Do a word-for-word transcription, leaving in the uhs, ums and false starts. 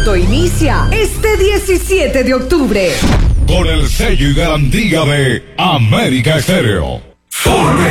concierto inicia este diecisiete de octubre. Con el sello y garantía de América Estéreo.